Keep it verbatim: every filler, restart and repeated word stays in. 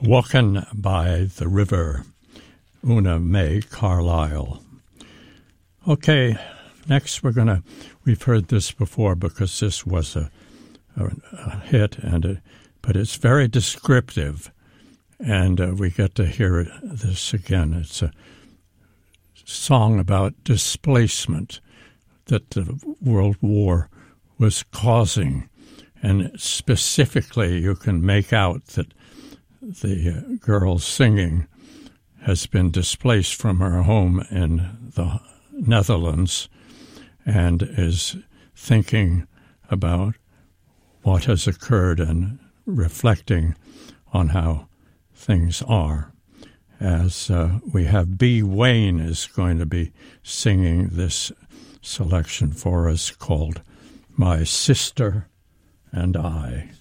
Walking by the River, Una Mae Carlisle. Okay, next we're going to, we've heard this before because this was a, a, a hit, and a, but it's very descriptive, and uh, we get to hear it, this again. It's a song about displacement that the World War was causing, and specifically you can make out that the girl singing has been displaced from her home in the Netherlands and is thinking about what has occurred and reflecting on how things are. As uh, we have B. Wayne is going to be singing this selection for us called My Sister and I.